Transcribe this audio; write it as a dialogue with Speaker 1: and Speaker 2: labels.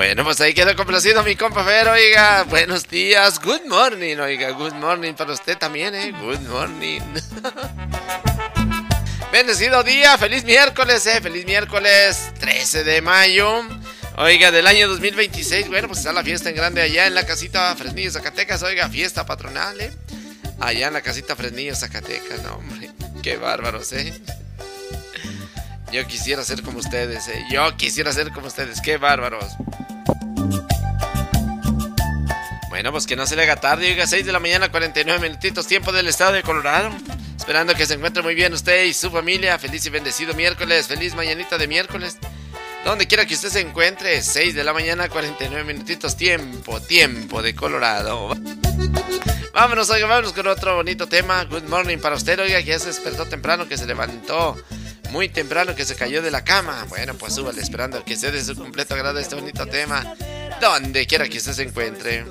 Speaker 1: Bueno, pues ahí quedó complacido mi compa Fer, oiga. Buenos días, good morning, oiga. Good morning para usted también, good morning. Bendecido día, feliz miércoles, feliz miércoles 13 de mayo. Oiga, del año 2026, bueno, pues está la fiesta en grande allá en la casita Fresnillo, Zacatecas, oiga, fiesta patronal, allá en la casita Fresnillo, Zacatecas, no, hombre, qué bárbaros, Yo quisiera ser como ustedes, yo quisiera ser como ustedes, qué bárbaros. Bueno, pues que no se le haga tarde, oiga, 6 de la mañana, 49 minutitos, tiempo del estado de Colorado. Esperando que se encuentre muy bien usted y su familia, feliz y bendecido miércoles, feliz mañanita de miércoles. Donde quiera que usted se encuentre, 6 de la mañana, 49 minutitos, tiempo de Colorado. Vámonos, oiga, vámonos con otro bonito tema. Good morning para usted, oiga, que ya se despertó temprano, que se levantó muy temprano, que se cayó de la cama. Bueno, pues súbale, esperando que sea de su completo agrado este bonito tema. Donde quiera que usted se encuentre.